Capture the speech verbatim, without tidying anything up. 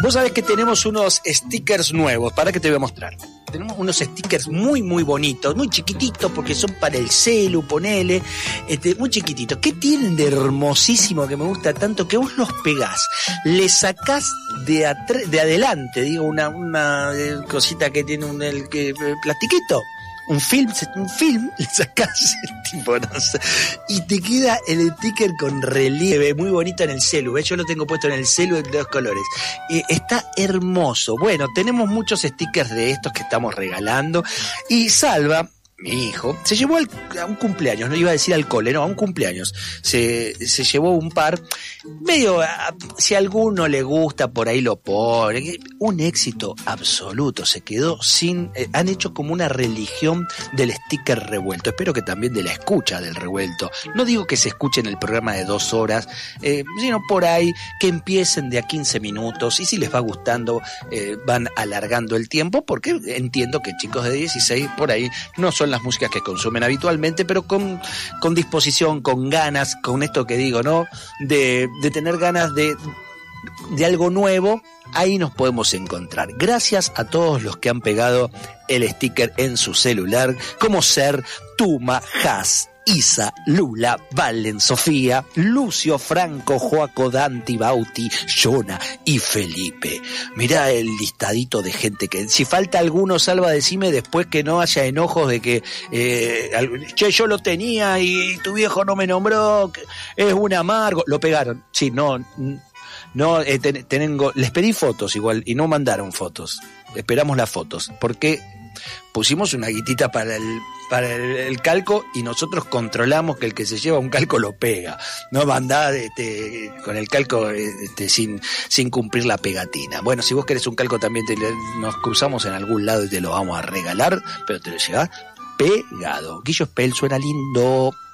Vos sabés que tenemos unos stickers nuevos, para que te voy a mostrar. Tenemos unos stickers muy, muy bonitos, muy chiquititos, porque son para el celu, ponele, este, muy chiquititos. ¿Qué tienen de hermosísimo que me gusta tanto? Que vos los pegás, le sacás de, atre- de adelante, digo, una, una eh, cosita que tiene un el, que, eh, plastiquito. Un film, un film, le sacás tipo, no sé, y te queda el sticker con relieve, muy bonito en el celu, ¿ves? Yo lo tengo puesto en el celu de dos colores. Eh, está hermoso. Bueno, tenemos muchos stickers de estos que estamos regalando. Y Salva, mi hijo, se llevó al, a un cumpleaños, no iba a decir al cole, no, a un cumpleaños. Se, se llevó un par, medio, a, si a alguno le gusta, por ahí lo pone. Un éxito absoluto, se quedó sin, eh, han hecho como una religión del sticker revuelto. Espero que también de la escucha del revuelto. No digo que se escuchen el programa de dos horas, eh, sino por ahí que empiecen de a quince minutos y si les va gustando, eh, van alargando el tiempo, porque entiendo que chicos de dieciséis por ahí no son las músicas que consumen habitualmente, pero con, con disposición, con ganas, con esto que digo, ¿no? De, de tener ganas de, de algo nuevo, ahí nos podemos encontrar. Gracias a todos los que han pegado el sticker en su celular, como Ser, Tuma, Has, Isa, Lula, Valen, Sofía, Lucio, Franco, Joaco, Danti, Bauti, Jonah y Felipe. Mirá el listadito de gente que... Si falta alguno, Salva, decime después, que no haya enojos de que... Eh, che, yo lo tenía y tu viejo no me nombró, es un amargo. Lo pegaron. Sí, no... no eh, ten, tengo, les pedí fotos igual y no mandaron fotos. Esperamos las fotos, porque... pusimos una guitita para el para el, el calco y nosotros controlamos que el que se lleva un calco lo pega, no mandá este, con el calco este, sin sin cumplir la pegatina. Bueno, si vos querés un calco también te, nos cruzamos en algún lado y te lo vamos a regalar, pero te lo llevás pegado. Guillo Spell suena lindo.